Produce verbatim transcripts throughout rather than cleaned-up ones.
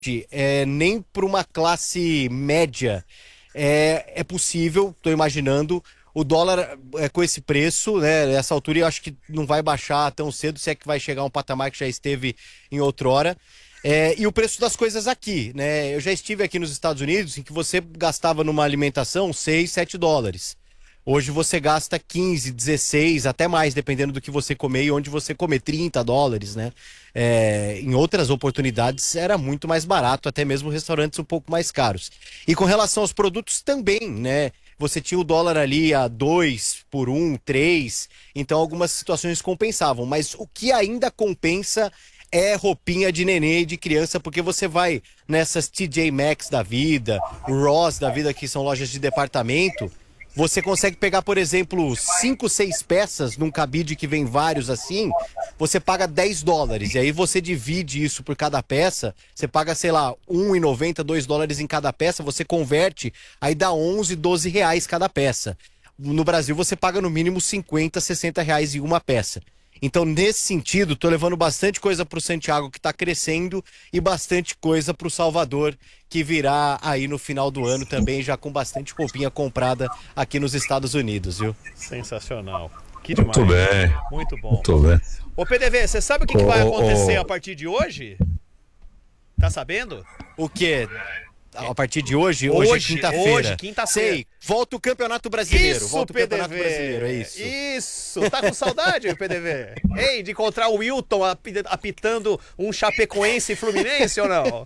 é, nem para uma classe média é, é possível, estou imaginando. O dólar é, com esse preço, né? Nessa altura eu acho que não vai baixar tão cedo, se é que vai chegar a um patamar que já esteve em outrora. É, e o preço das coisas aqui, né? Eu já estive aqui nos Estados Unidos em que você gastava numa alimentação seis, sete dólares. Hoje você gasta quinze, dezesseis, até mais, dependendo do que você comer e onde você comer, trinta dólares, né? É, em outras oportunidades era muito mais barato, até mesmo restaurantes um pouco mais caros. E com relação aos produtos também, né? Você tinha o dólar ali a dois por um, três, então algumas situações compensavam. Mas o que ainda compensa é roupinha de nenê e de criança, porque você vai nessas T J Maxx da vida, Ross da vida, que são lojas de departamento. Você consegue pegar, por exemplo, cinco, seis peças num cabide que vem vários assim, você paga dez dólares. E aí você divide isso por cada peça, você paga, sei lá, um e noventa, dois dólares em cada peça, você converte, aí dá onze, doze reais cada peça. No Brasil você paga no mínimo cinquenta, sessenta reais em uma peça. Então, nesse sentido, tô levando bastante coisa pro Santiago, que tá crescendo, e bastante coisa pro Salvador, que virá aí no final do ano também, já com bastante roupinha comprada aqui nos Estados Unidos, viu? Sensacional. Que Muito demais. bem. Muito bom. Muito bem. Ô P D V, você sabe o que, que vai acontecer a partir de hoje? Tá sabendo? O quê? A partir de hoje? Hoje, Hoje, é quinta-feira. hoje, quinta-feira. Sei, volta o Campeonato Brasileiro. Isso, volta o P D V. Campeonato Brasileiro, é isso. Isso. Tá com saudade, P D V? Ei, de encontrar o Wilton api- apitando um Chapecoense e Fluminense ou não?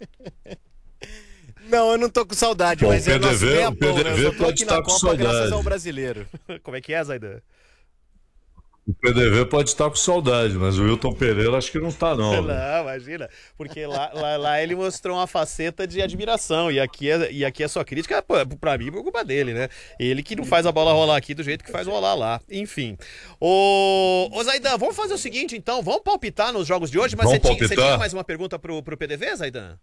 Não, eu não tô com saudade, Bom, mas o é nosso P D V ganha-pão, o né? P D V Eu só tô pode aqui estar na com Copa graças saudade. ao brasileiro. Como é que é, Zaidan? O P D V pode estar com saudade, mas o Wilton Pereira acho que não tá, não. Né? Não, imagina. Porque lá, lá, lá ele mostrou uma faceta de admiração. E aqui é, e aqui é só crítica, pô, pra mim, por culpa dele, né? Ele que não faz a bola rolar aqui do jeito que faz rolar lá. Enfim. Ô, ô Zaidan, vamos fazer o seguinte, então. Vamos palpitar nos jogos de hoje, mas Vamos você tinha, você palpitar? tinha mais uma pergunta pro, pro P D V, Zaidan?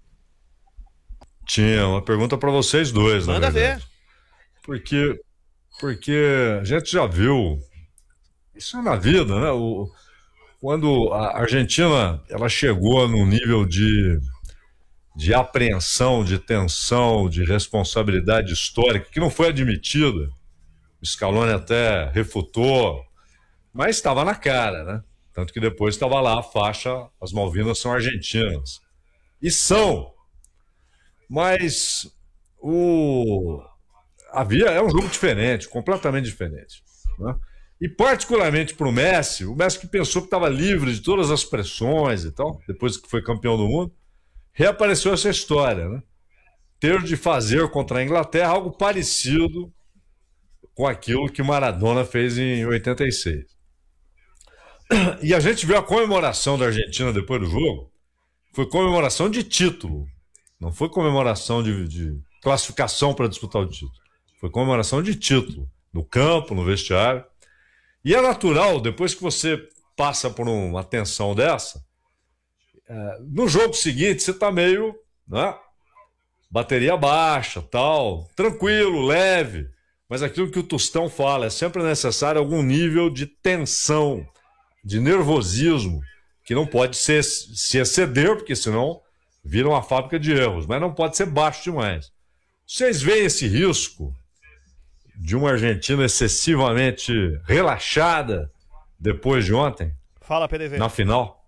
Tinha uma pergunta para vocês dois, Manda na ver. verdade. Porque, porque a gente já viu, isso é na vida, né? O, quando a Argentina ela chegou num nível de, de apreensão, de tensão, de responsabilidade histórica, que não foi admitida, o Scaloni até refutou, mas estava na cara, né? Tanto que depois estava lá a faixa, as Malvinas são argentinas. E são, mas o havia é um jogo diferente, completamente diferente, né? E particularmente para o Messi, o Messi que pensou que estava livre de todas as pressões e tal, depois que foi campeão do mundo, reapareceu essa história, né? Ter de fazer contra a Inglaterra algo parecido com aquilo que Maradona fez em oitenta e seis. E a gente viu a comemoração da Argentina depois do jogo, foi comemoração de título, não foi comemoração de, de classificação para disputar o título. Foi comemoração de título, no campo, no vestiário. E é natural, depois que você passa por uma tensão dessa, é, no jogo seguinte você está meio, né, bateria baixa, tal, tranquilo, leve. Mas aquilo que o Tostão fala, é sempre necessário algum nível de tensão, de nervosismo, que não pode ser, se exceder, porque senão vira uma fábrica de erros, mas não pode ser baixo demais. Vocês veem esse risco de uma Argentina excessivamente relaxada depois de ontem, Fala, P D V. na final?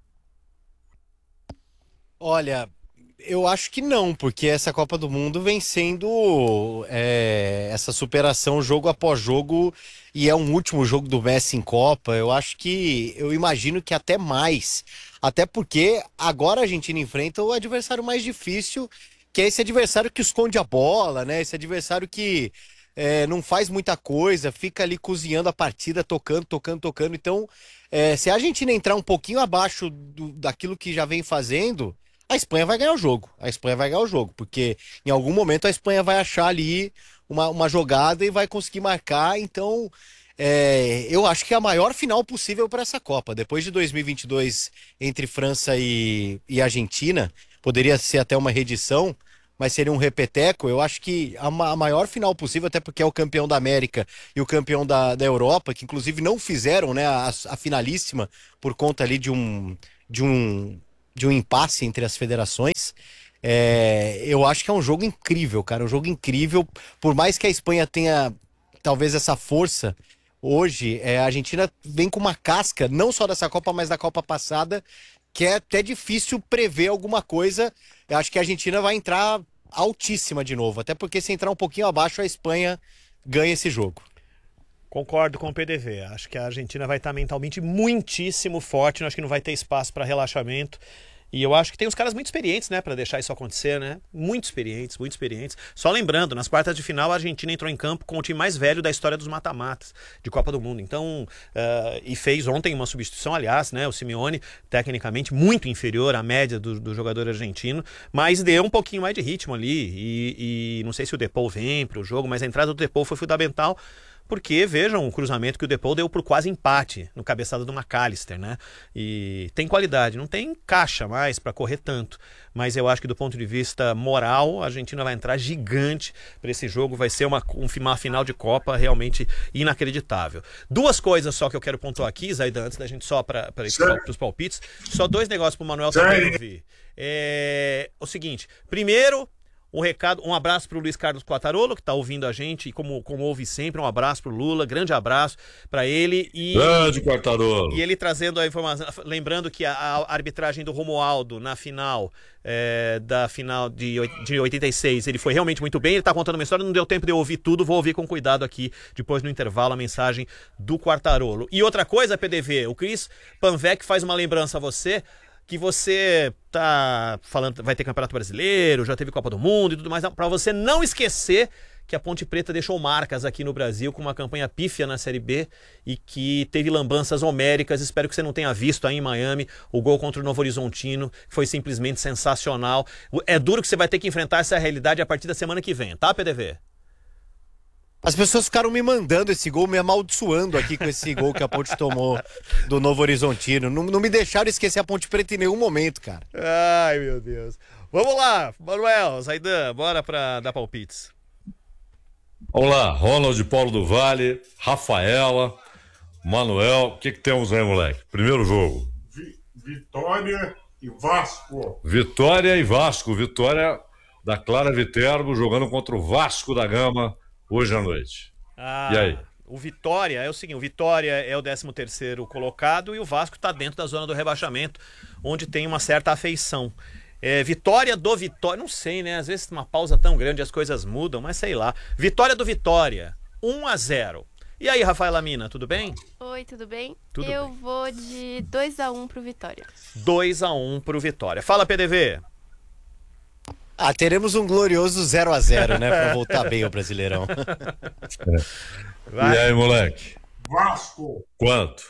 Olha, eu acho que não, porque essa Copa do Mundo vem sendo é, essa superação jogo após jogo e é um último jogo do Messi em Copa. Eu acho que, eu imagino que até mais. Até porque agora a Argentina enfrenta o adversário mais difícil, que é esse adversário que esconde a bola, né? Esse adversário que é, não faz muita coisa, fica ali cozinhando a partida, tocando, tocando, tocando. Então, é, se a Argentina entrar um pouquinho abaixo do- daquilo que já vem fazendo, a Espanha vai ganhar o jogo. A Espanha vai ganhar o jogo, porque em algum momento a Espanha vai achar ali uma, uma jogada e vai conseguir marcar. Então, é, eu acho que é a maior final possível para essa Copa. Depois de dois mil e vinte e dois, entre França e, e Argentina, poderia ser até uma reedição, mas seria um repeteco. Eu acho que a, ma- a maior final possível, até porque é o campeão da América e o campeão da, da Europa, que inclusive não fizeram, né, a, a finalíssima por conta ali de um. De um de um impasse entre as federações. É, eu acho que é um jogo incrível, cara, um jogo incrível. Por mais que a Espanha tenha talvez essa força, hoje é, a Argentina vem com uma casca, não só dessa Copa, mas da Copa passada, que é até difícil prever alguma coisa. Eu acho que a Argentina vai entrar altíssima de novo, até porque se entrar um pouquinho abaixo, a Espanha ganha esse jogo. Concordo com o P D V. Acho que a Argentina vai estar mentalmente muitíssimo forte. Acho que não vai ter espaço para relaxamento. E eu acho que tem uns caras muito experientes, né, para deixar isso acontecer, né? Muito experientes, muito experientes. Só lembrando, nas quartas de final a Argentina entrou em campo com o time mais velho da história dos mata-matas de Copa do Mundo. Então, uh, e fez ontem uma substituição, aliás, né? O Simeone, tecnicamente muito inferior à média do, do jogador argentino, mas deu um pouquinho mais de ritmo ali. E, e não sei se o Depou vem para o jogo, mas a entrada do Depou foi fundamental. Porque, vejam, o cruzamento que o Depou deu por quase empate no cabeçada do McAllister, né? E tem qualidade, não tem caixa mais para correr tanto. Mas eu acho que do ponto de vista moral, a Argentina vai entrar gigante para esse jogo. Vai ser uma, uma final de Copa realmente inacreditável. Duas coisas só que eu quero pontuar aqui, Zaidan, antes da gente só para os palpites. Só dois negócios para o Manuel também ouvir. É o seguinte, primeiro... Um recado, um abraço para o Luiz Carlos Quattarolo, que está ouvindo a gente, e como, como ouve sempre, um abraço para o Lula, grande abraço para ele. E, grande Quattarolo. E ele trazendo a informação, lembrando que a, a arbitragem do Romualdo na final, é, da final de, de oitenta e seis, ele foi realmente muito bem, ele está contando uma história, não deu tempo de eu ouvir tudo, vou ouvir com cuidado aqui, depois no intervalo, a mensagem do Quattarolo. E outra coisa, P D V, o Cris Panvec faz uma lembrança a você, que você tá falando, vai ter Campeonato Brasileiro, já teve Copa do Mundo e tudo mais, para você não esquecer que a Ponte Preta deixou marcas aqui no Brasil com uma campanha pífia na Série B e que teve lambanças homéricas. Espero que você não tenha visto aí em Miami o gol contra o Novo Horizontino, que foi simplesmente sensacional. É duro que você vai ter que enfrentar essa realidade a partir da semana que vem, tá, P D V? As pessoas ficaram me mandando esse gol, me amaldiçoando aqui com esse gol que a Ponte tomou do Novo Horizontino. Não, não me deixaram esquecer a Ponte Preta em nenhum momento, cara. Ai, meu Deus. Vamos lá, Manuel, Zaidan, bora pra dar palpites. Vamos lá, Ronald Paulo do Vale, Rafaela, Manuel. O que, que temos aí, moleque? Primeiro jogo. Vi- Vitória e Vasco. Vitória e Vasco. Vitória da Clara Viterbo jogando contra o Vasco da Gama hoje à noite. Ah, e aí? O Vitória é o seguinte, o Vitória é o décimo terceiro colocado e o Vasco está dentro da zona do rebaixamento, onde tem uma certa afeição. É, vitória do Vitória, não sei, né? Às vezes uma pausa tão grande as coisas mudam, mas sei lá. Vitória do Vitória, um a zero. E aí, Rafaela Mina, tudo bem? Oi, tudo bem? Tudo Eu bem. vou de dois a um pro Vitória. dois a um pro Vitória. Fala, P D V. Ah, teremos um glorioso zero a zero, né? Pra voltar bem o Brasileirão. Vai. E aí, moleque? Vasco, Quanto?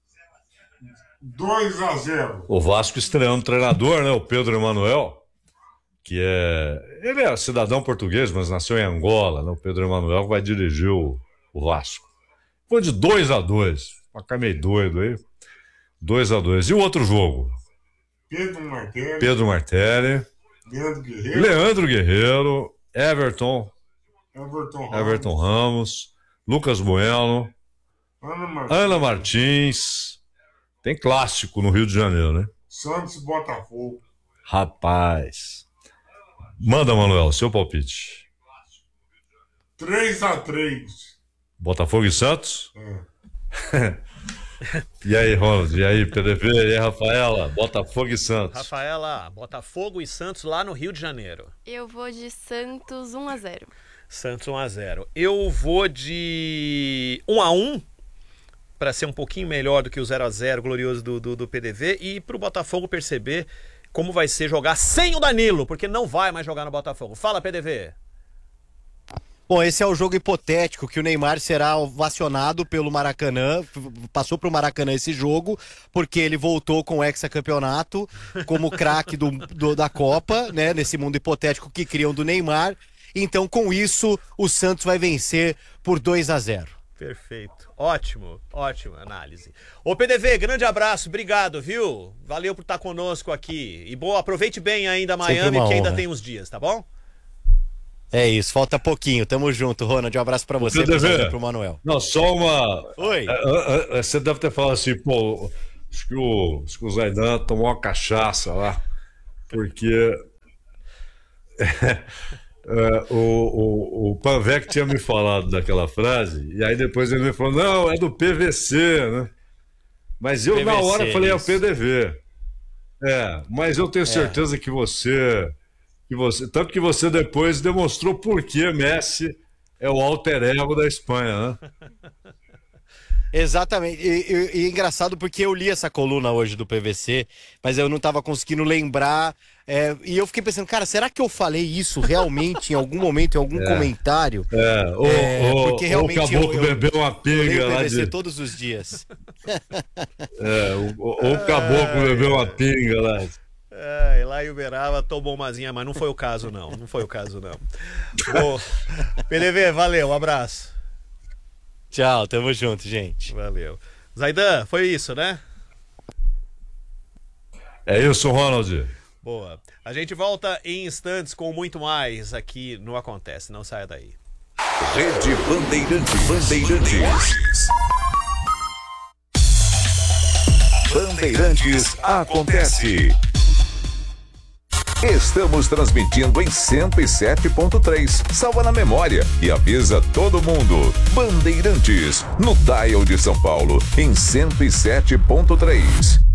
dois a zero. O Vasco estreando treinador, né? O Pedro Emanuel, que é... Ele é cidadão português, mas nasceu em Angola, né? O Pedro Emanuel vai dirigir o, o Vasco. Foi de dois a dois. Ficar meio doido aí. dois a dois. E o outro jogo? Pedro Martelli, Pedro Martelli, Leandro Guerreiro, Leandro Guerreiro, Everton, Everton Ramos, Everton Ramos, Lucas Bueno, Ana Martins, Ana Martins. Tem clássico no Rio de Janeiro, né? Santos e Botafogo. Rapaz. Manda, Manuel, seu palpite. três a três. Botafogo e Santos? É. E aí, Ronald? E aí, P D V? E aí, Rafaela? Botafogo e Santos. Rafaela, Botafogo e Santos lá no Rio de Janeiro. Eu vou de Santos um a zero. Santos um a zero. Eu vou de um a um para ser um pouquinho melhor do que o zero a zero glorioso do, do, do P D V e para o Botafogo perceber como vai ser jogar sem o Danilo, porque não vai mais jogar no Botafogo. Fala, P D V. Bom, esse é o jogo hipotético que o Neymar será ovacionado pelo Maracanã, passou pro Maracanã esse jogo, porque ele voltou com o hexacampeonato como craque do, do- da Copa, né, nesse mundo hipotético que criam do Neymar. Então, com isso, o Santos vai vencer por dois a zero. Perfeito. Ótimo, ótima análise. Ô P D V, grande abraço, obrigado, viu? Valeu por estar conosco aqui. E boa, aproveite bem ainda Sempre Miami, uma que ainda honra. tem uns dias, tá bom? É isso, falta pouquinho. Tamo junto, Ronald. Um abraço pra você P D V. e pro Manuel. Não, só uma... Oi. É, é, é, Você deve ter falado assim, pô, acho que o, acho que o Zaidan tomou uma cachaça lá, porque é, o, o, o Panvec tinha me falado daquela frase, e aí depois ele me falou, não, é do P V C, né? Mas eu na P V C, hora falei, é o isso. P D V. É, mas eu tenho É. certeza que você, que você, tanto que você depois demonstrou por que Messi é o alter ego da Espanha, né? Exatamente. E, e- e é engraçado porque eu li essa coluna hoje do P V C, mas eu não estava conseguindo lembrar. É, e eu fiquei pensando, cara, será que eu falei isso realmente em algum momento, em algum comentário? É, ou, É, ou- porque ou realmente o caboclo eu- eu- bebeu uma Eu pinga leio o lá P V C de. todos os dias. É, ou, ou o caboclo bebeu uma pinga lá. É, lá em Uberaba tomou umazinha, mas não foi o caso, não. Não foi o caso, não. Bom, P D V, valeu, um abraço. Tchau, tamo junto, gente. Valeu. Zaidan, foi isso, né? É isso, Ronald. Boa. A gente volta em instantes com muito mais aqui no Acontece. Não saia daí. Rede Bandeirantes. Bandeirantes. Bandeirantes acontece. Estamos transmitindo em cento e sete ponto três. Salva na memória e avisa todo mundo. Bandeirantes, no dial de São Paulo, em cento e sete ponto três.